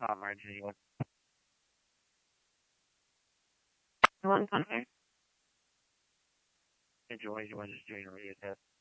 Marjorie, what you want to contact? George was just doing a radio test.